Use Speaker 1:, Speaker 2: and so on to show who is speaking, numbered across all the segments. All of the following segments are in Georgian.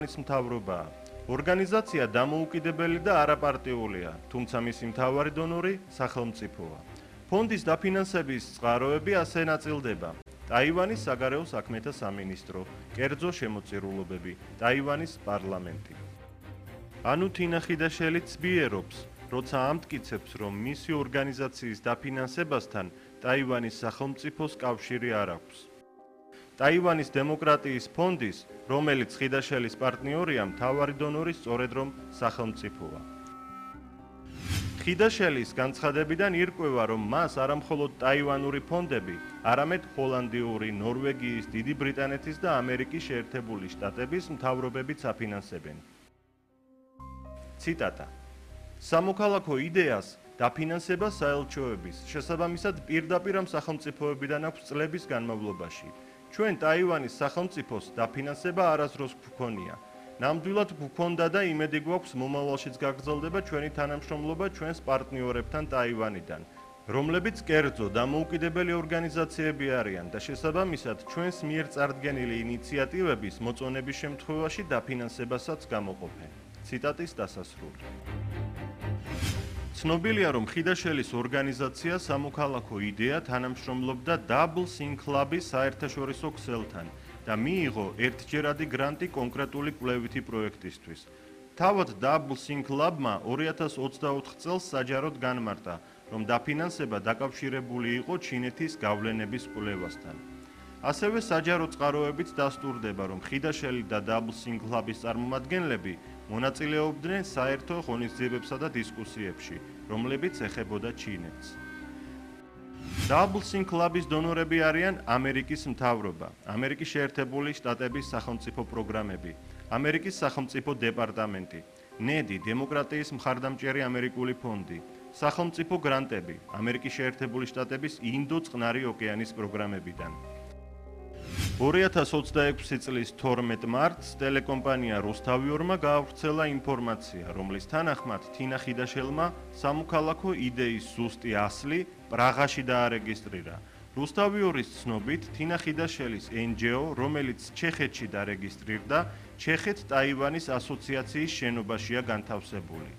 Speaker 1: მთავრობაა. ორგანიზაცია დამოუკიდებელი და არაპარტიულია, თუმცა მისი მთავარი დონორი სახელმწიფოა. ფონდის დაფინანსების წყაროები ასე ნაწილდება: ტაივანის საგარეო საქმეთა სამინისტრო, კერძო შემოწირულობები, ტაივანის პარლამენტი. ანუ თინა ხიდაშელი ცბიერობს, როცა ამტკიცებს, რომ მისი ორგანიზაციის დაფინანსებასთან ტაივანის სახელმწიფოს კავშირი არ აქვს. ტაივანის დემოკრატიის ფონდის, რომელიც ხიდაშელის პარტნიორია, მთავარი დონორი სწორედ რომ სახელმწიფოა. ხიდაშელის განცხადებიდან ირკვევა, რომ მას არამხოლოდ ტაივანური ფონდები, არამედ ჰოლანდიური, ნორვეგიის, დიდი ბრიტანეთის და ამერიკის შეერთებული შტატების მთავრობებიც აფინანსებენ. ციტატა: სამოქალაქო იდეას დაფინანსება საელჩოების, შესაბამისად პირდაპირ ამ სახელმწიფოებიდან აქვს წლების განმავლობაში. ჩვენ ტაივანის სახელმწიფოს დაფინანსება არასდროს გვქონია. ნამდვილად გვქონდა და იმედი გვაქვს მომავალშიც გაგრძელდება ჩვენი თანამშრომლობა ჩვენს პარტნიორებთან ტაივანიდან, რომლებიც კერძო დამოუკიდებელი ორგანიზაციები არიან და შესაბამისად ჩვენს მიერ წარდგენილი ინიციატივების მოწონების შემთხვევაში დაფინანსებასაც გამოყოფენ. ციტატის დასასრული. ცნობილია, რომ ხიდაშელის ორგანიზაცია სამოქალაქო იდეა თანამშრომლობდა Double Think Club-ის საერთაშორისო ქსელთან და მიიღო ერთჯერადი გრანტი კონკრეტული კვლევითი პროექტისთვის. თავად Double Think Club-მა 2024 წელს საჯაროდ განმარტა, რომ დაფინანსება დაკავშირებული იყო ჩინეთის გავლენების კვლევასთან. ასევე საჯარო წყაროებით დასტურდება, რომ ხიდაშელი და Double Think Club-ის წარმომადგენლები მონაწილეობდნენ საერთო ღონისძიებებსა და დისკუსიებში, რომლებიც ეხებოდა ჩინეთს. Double Think Club-ის დონორები არიან ამერიკის მთავრობა, ამერიკის შეერთებული შტატების სახელმწიფო პროგრამები, ამერიკის სახელმწიფო დეპარტამენტი, ნედი, დემოკრატიის მხარდამჭერი ამერიკული ფონდი, სახელმწიფო გრანტები, ამერიკის შეერთებული შტატების ინდო-წყნარი ოკეანის პროგრამებიდან. 2026 წლის 12 მარტს ტელეკომპანია რუსთავიორმა გაავრცელა ინფორმაცია, რომლის თანახმად თინა ხიდაშელმა სამოქალაქო იდეის ზუსტი ასლი პრაღაში დაარეგისტრირა. რუსთავიორის ცნობით, თინა ხიდაშელის NGO, რომელიც ჩეხეთში დარეგისტრირდა, ჩეხეთ-ტაივანის ასოციაციის შენობაშია განთავსებული.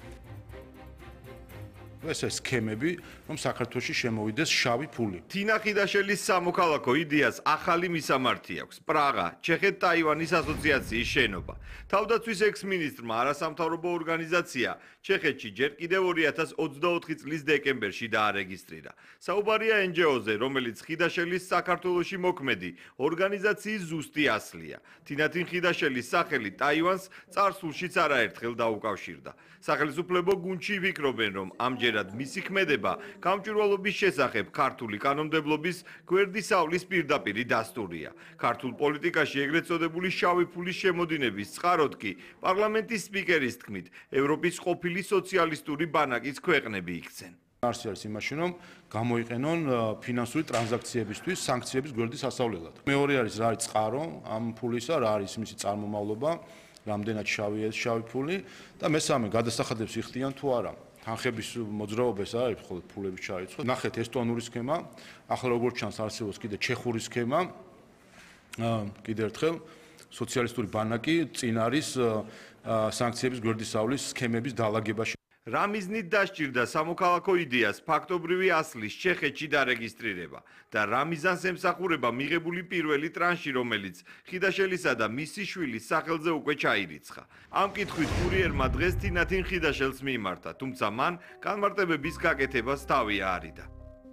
Speaker 2: ეს სქემები, რომ საქართველოში შემოვიდეს შავი ფული.
Speaker 3: თინა ხიდაშელის სამოქალაქო იდეას ახალი მისამართი აქვს. პრაღა, ჩეხეთ-ტაივანის ასოციაციის შენობა. თავდაცვის ექს-მინისტრმა არასამთავრობო ორგანიზაცია ჩეხეთში ჯერ კიდევ 2024 წლის დეკემბერში დაარეგისტრირა. საუბარია NGO-ზე, რომელიც ხიდაშელის საქართველოში მოქმედი ორგანიზაციის ზუსტი ასლია. თინათინ ხიდაშელის სახელი ტაივანს წარსულშიც არაერთხელ დაუკავშირდა. სახელმწიფო გუნდში ვიკრობენ, რომ ამჯერად მისი ქმედება გამჭვირვალობის შესახებ ქართული კანონმდებლობის გვერდისავლის პირდაპირი დასტურია. ქართულ პოლიტიკაში ეგრეთ წოდებული შავი ფულის შემოდინების წყაროდ კი პარლამენტის სპიკერის თქმით, ევროპის ყოფილი სოციალისტური ბანაკის ქვეყნები იქცენ.
Speaker 2: არსი არის იმაში, რომ გამოიყენონ ფინანსური ტრანზაქციებისთვის სანქციების გვერდის ასავლელად. მეორე არის რა არის წყარო ამ ფულისა, რა არის მისი წარმომავლობა, რამდენად შავია ეს შავი ფული და მესამე გადასახადებს იხდიან თუ არა. თანხების მოძრაობა ეს არის მხოლოდ ფულების ჩარიცხვა. ნახეთ ესტონური სქემა, ახლა როგორც ჩანს არსებობს კიდე ჩეხური სქემა. კიდევ ერთხელ სოციალისტური ბანაკი წინ არის სანქციების გვერდისავლის სქემების დაალაგებაში.
Speaker 3: რა მიზნით დასჭირდა სამოქალაქო იდეას ფაქტობრივი ასლის ჩეხეთში დარეგისტრირება და რა მიზანს ემსახურება მიღებული პირველი ტრანში, რომელიც ხიდაშელისა და მისი შვილის სახელზე უკვე ჩაირიცხა. ამ კითხვით კურიერმა დღეს თინათინ ხიდაშელს მიიმართა, თუმცა მან განმარტებების გაკეთებას თავი აარიდა.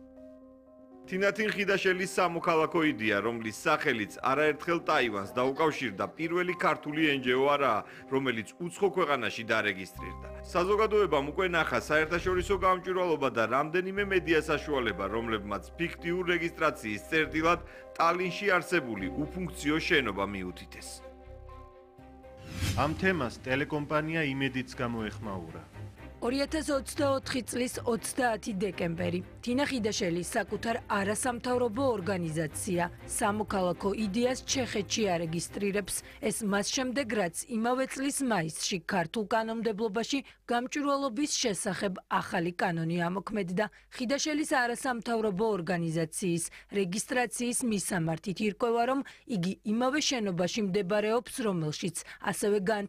Speaker 3: თინათინ ხიდაშელის სამოქალაქო იდეა, რომლის სახელიც არაერთხელ ტაივანს დაუკავშირდა, პირველი ქართული NGO არაა, რომელიც უცხო ქვეყანაში დარეგისტრირდა. საზოგადოებამ უკვე ნახა საერთაშორისო გამჭვირვალობა და რამდენიმე მედია საშუალება, რომლებმაც ფიქტიურ რეგისტრაციის წერტილად ტალინში არსებული უფუნქციო შენობა მიუთითეს.
Speaker 1: ამ თემას ტელეკომპანია იმედიც გამოეხმაურა.
Speaker 4: 2024 წლის 30 დეკემბერი. თინა ხიდაშელი საკუთარ არასამთავრობო ორგანიზაცია სამოქალაქო იდეას ჩეხეთში არეგისტრირებს. ეს მას შემდეგ, რაც იმავე წლის მაისში ქართულ კანონმდებლობაში გამჭვირვალობის შესახებ ახალი კანონი ამოქმედდა. ხიდაშელის არასამთავრობო ორგანიზაციის რეგისტრაციის მისამართით ირკვევა, რომ იგი იმავე შენობაში მდებარეობს, რომელშიც ასევე